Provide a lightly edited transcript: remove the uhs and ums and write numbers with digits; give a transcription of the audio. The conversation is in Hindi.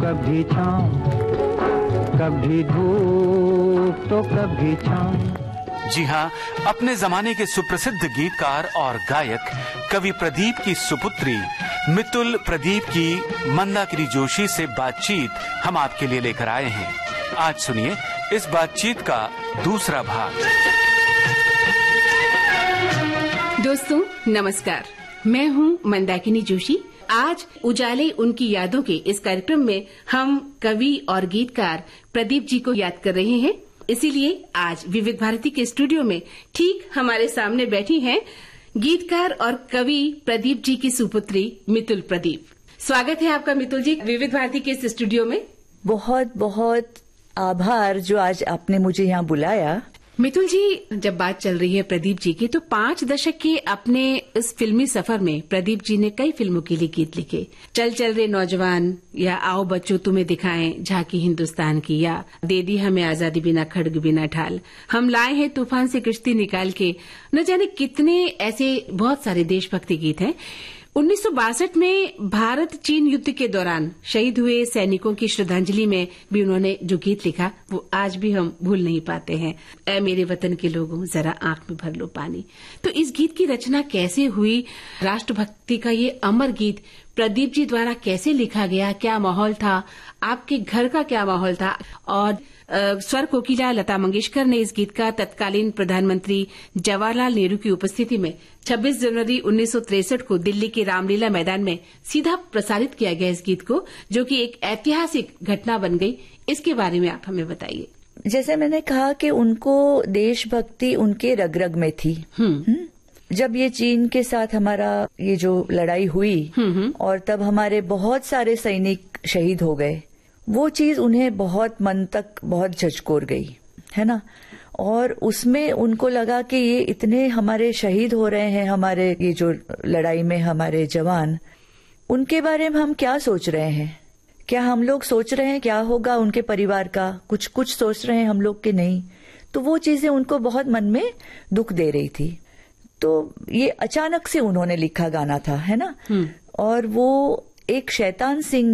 कभी छाँव, कभी धूप तो कभी छाँव। जी हाँ, अपने जमाने के सुप्रसिद्ध गीतकार और गायक कवि प्रदीप की सुपुत्री मितुल प्रदीप की मंदाकिनी जोशी से बातचीत हम आपके लिए लेकर आए हैं। आज सुनिए इस बातचीत का दूसरा भाग। दोस्तों नमस्कार, मैं हूँ मंदाकिनी जोशी। आज उजाले उनकी यादों के इस कार्यक्रम में हम कवि और गीतकार प्रदीप जी को याद कर रहे हैं। इसीलिए आज विविध भारती के स्टूडियो में ठीक हमारे सामने बैठी हैं गीतकार और कवि प्रदीप जी की सुपुत्री मितुल प्रदीप। स्वागत है आपका मितुल जी विविध भारती के इस स्टूडियो में। बहुत बहुत आभार जो आज आपने मुझे यहाँ बुलाया। मितुल जी, जब बात चल रही है प्रदीप जी की, तो 5 दशक के अपने इस फिल्मी सफर में प्रदीप जी ने कई फिल्मों के लिए गीत लिखे। चल चल रे नौजवान, या आओ बच्चों तुम्हें दिखाएं झांकी हिंदुस्तान की, या दे दी हमें आजादी बिना खड्ग बिना ढाल, हम लाए हैं तूफान से किश्ती निकाल के, न जाने कितने ऐसे बहुत सारे देशभक्ति गीत हैं। 1962 में भारत चीन युद्ध के दौरान शहीद हुए सैनिकों की श्रद्धांजलि में भी उन्होंने जो गीत लिखा वो आज भी हम भूल नहीं पाते हैं। ऐ मेरे वतन के लोगों जरा आंख में भर लो पानी। तो इस गीत की रचना कैसे हुई? राष्ट्रभक्ति का ये अमर गीत प्रदीप जी द्वारा कैसे लिखा गया? क्या माहौल था? आपके घर का क्या माहौल था? और स्वर कोकिला लता मंगेशकर ने इस गीत का तत्कालीन प्रधानमंत्री जवाहरलाल नेहरू की उपस्थिति में 26 जनवरी 1963 को दिल्ली के रामलीला मैदान में सीधा प्रसारित किया गया इस गीत को, जो कि एक ऐतिहासिक घटना बन गई। इसके बारे में आप हमें बताइए। जैसे मैंने कहा कि उनको देशभक्ति उनके रग रग में थी। जब ये चीन के साथ हमारा ये जो लड़ाई हुई और तब हमारे बहुत सारे सैनिक शहीद हो गए, वो चीज उन्हें बहुत मन तक बहुत झकझोर गई, है ना। और उसमें उनको लगा कि ये इतने हमारे शहीद हो रहे हैं, हमारे ये जो लड़ाई में हमारे जवान, उनके बारे में हम क्या सोच रहे हैं? क्या हम लोग सोच रहे हैं क्या होगा उनके परिवार का? कुछ सोच रहे हैं हम लोग के नहीं? तो वो चीजें उनको बहुत मन में दुख दे रही थी। तो ये अचानक से उन्होंने लिखा गाना था, है ना। और वो एक शैतान सिंह